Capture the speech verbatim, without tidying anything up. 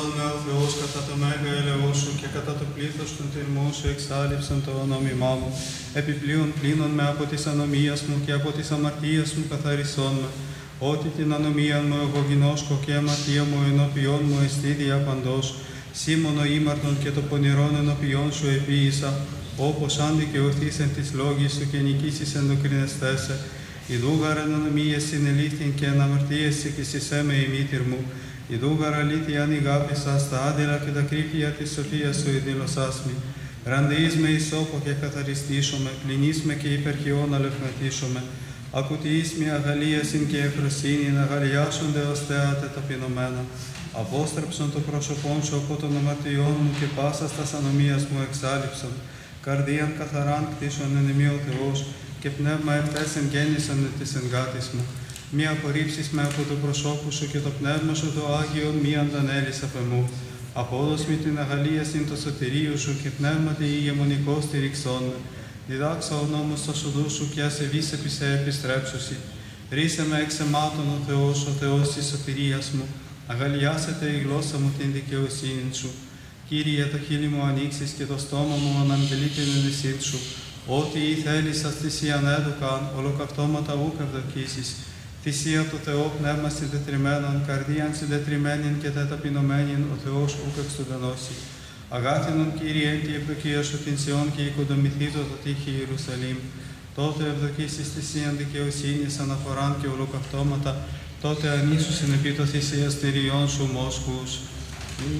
με ο Θεός κατά το μέγα ελεό σου και κατά το πλήθος των τυρμών σου εξάλληψαν το όνομά μου. Επιπλέον πλήνων με από της ανομίας μου και από της αμαρτίας μου καθαρισών με. Ότι την ανομία μου εγώ γινώσκω και αμαρτία μου ενώπιόν μου εστί διαπαντός. Σήμωνο ήμαρτον και το πονηρόν ενώπιόν σου επίησα, όπως αν δικαιωθείς εν της λόγης σου και νικήσεις εν το κρινεστέσαι. Ιδούγαρ εν ανομίες συνελήφθην και εν αμαρτίες εκεισισέ με η μήτηρ μου. Ιδούγαρ αλήθεια αν ηγάπησα στα άδειρα και τα κρύφια της σοφίας σου ειδήλωσάς μη. Ραντεείς με ισόπο και καθαριστήσομαι, πληνείς με και υπερχιόν αλευμετήσομαι. Ακουτιείς με αγαλίασιν και ευφροσύνην, αγαλιάσονται ως θέατε ταπεινωμένα. Απόστρεψον το πρόσωπόν σου από των αμαρτιών μου και πάσα στας ανομίας μου εξάλληψον. Καρδίαν καθαράν κτίσον εν εμεί ο Θεός και πνεύμα ευτέσεν γέννησαν της εγκάτης μου. Μη απορρίψεις με από το προσώπου σου και το πνεύμα σου το Άγιον μη αντανέλεις απ' εμού. Απόδος μη την αγαλίασιν το σωτηρίου σου και πνεύματι ηγεμονικό στηριξόν με. Διδάξα ο νόμος το σοδού σου και ασεβείς επί σε επιστρέψουσι. Ρίσε με εξ αιμάτων ο Θεός, ο Θεός της σωτηρίας μου. Αγαλιάσετε η γλώσσα μου την δικαιοσύνη σου. Κύριε, το χείλη μου ανοίξεις και το στόμα μου αναγγελεί την ενεσίν σου. Ό,τι ή θέλησας θυσίαν έδωκαν, ολοκαυτώματα ούκ ευδοκίσεις. Θυσία του Θεού πνεύμα συντετριμένον, καρδίαν συντετριμένην και τεταπεινωμένην, ο Θεός ούκ εξουδενώσει. Αγάθινον Κύριε, τη ευδοκία σου την Σιών και οικοδομηθήτω το τείχη Ιερουσαλήμ. Τότε ευδοκίσεις θυσίαν δικαιοσύνης, αναφοράν και ολοκαυτώματα, τότε ανήσουσιν επί το θυσιαστηριών σου μόσχους.